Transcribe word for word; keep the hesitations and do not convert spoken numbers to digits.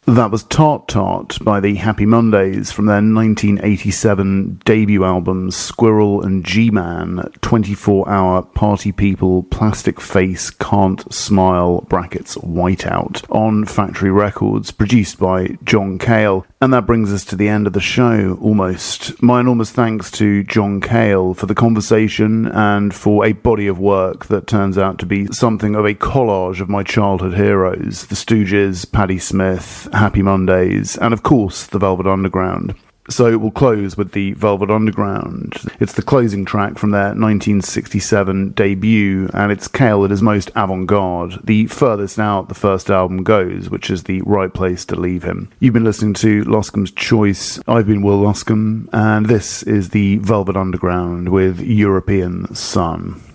That was Tart Tart by the Happy Mondays from their nineteen eighty-seven debut album Squirrel and G-Man, twenty-four hour Party People, Plastic Face, Can't Smile, brackets, Whiteout, on Factory Records, produced by John Cale. And that brings us to the end of the show, almost. My enormous thanks to John Cale for the conversation and for a body of work that turns out to be something of a collage of my childhood heroes, the Stooges, Patti Smith, Happy Mondays, and of course the Velvet Underground. So we'll close with the Velvet Underground. It's the closing track from their nineteen sixty-seven debut, and it's Cale at his most avant-garde, the furthest out the first album goes, which is the right place to leave him. You've been listening to Loscombe's Choice. I've been Will Loscombe, and this is the Velvet Underground with European Sun.